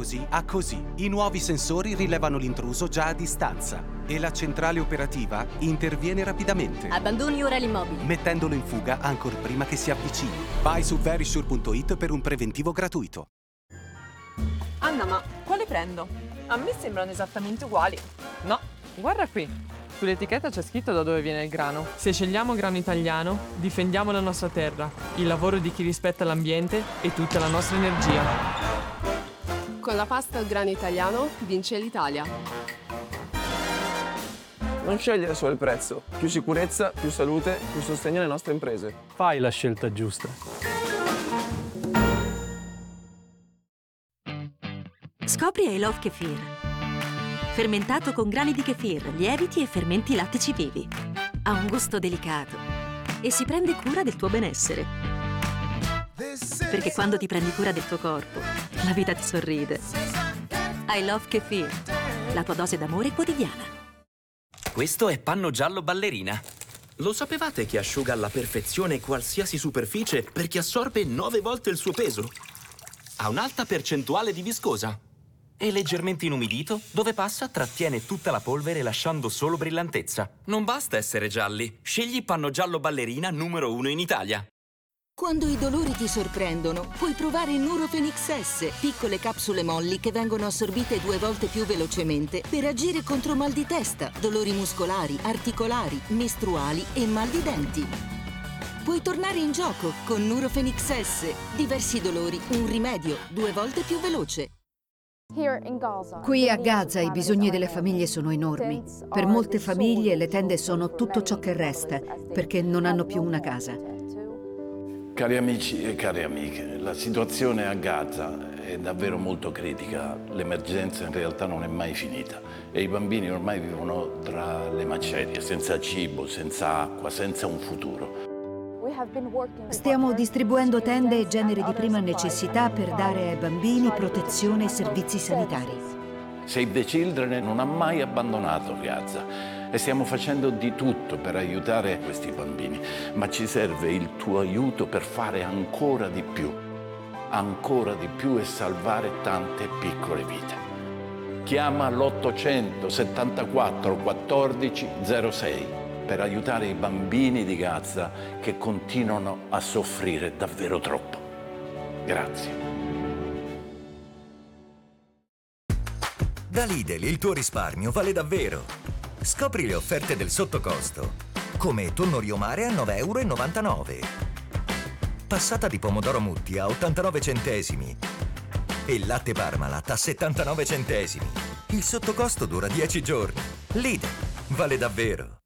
così a così. I nuovi sensori rilevano l'intruso già a distanza e la centrale operativa interviene rapidamente, Abbandoni ora l'immobile. mettendolo in fuga ancor prima che si avvicini. Vai su verisure.it per un preventivo gratuito. Anna, ma quale prendo? A me sembrano esattamente uguali. No, guarda qui. Sull'etichetta c'è scritto da dove viene il grano. Se scegliamo grano italiano, difendiamo la nostra terra, il lavoro di chi rispetta l'ambiente e tutta la nostra energia. Con la pasta al grano italiano vince l'Italia. Non scegliere solo il prezzo. Più sicurezza, più salute, più sostegno alle nostre imprese. Fai la scelta giusta. Scopri I Love Kefir. Fermentato con grani di kefir, lieviti e fermenti lattici vivi. Ha un gusto delicato e si prende cura del tuo benessere. Perché quando ti prendi cura del tuo corpo, la vita ti sorride. I Love Kefir, la tua dose d'amore quotidiana. Questo è panno giallo ballerina. Lo sapevate che asciuga alla perfezione qualsiasi superficie perché assorbe 9 volte il suo peso? Ha un'alta percentuale di viscosa. È leggermente inumidito, dove passa trattiene tutta la polvere lasciando solo brillantezza. Non basta essere gialli. Scegli panno giallo ballerina numero 1 in Italia. Quando i dolori ti sorprendono, puoi provare Nurofen XS, piccole capsule molli che vengono assorbite 2 volte più velocemente per agire contro mal di testa, dolori muscolari, articolari, mestruali e mal di denti. Puoi tornare in gioco con Nurofen XS. Diversi dolori, un rimedio 2 volte più veloce. Qui a Gaza i bisogni delle famiglie sono enormi. Per molte famiglie le tende sono tutto ciò che resta, perché non hanno più una casa. Cari amici e care amiche, la situazione a Gaza è davvero molto critica. L'emergenza in realtà non è mai finita e i bambini ormai vivono tra le macerie, senza cibo, senza acqua, senza un futuro. Stiamo distribuendo tende e generi di prima necessità per dare ai bambini protezione e servizi sanitari. Save the Children non ha mai abbandonato Gaza e stiamo facendo di tutto per aiutare questi bambini, ma ci serve il tuo aiuto per fare ancora di più e salvare tante piccole vite. Chiama l'800 74 14 06 per aiutare i bambini di Gaza che continuano a soffrire davvero troppo. Grazie. Da Lidl il tuo risparmio vale davvero. Scopri le offerte del sottocosto, come tonno riomare a 9,99 €, passata di pomodoro Mutti a 89 centesimi e latte Parmalat a 79 centesimi. Il sottocosto dura 10 giorni. Lidl vale davvero.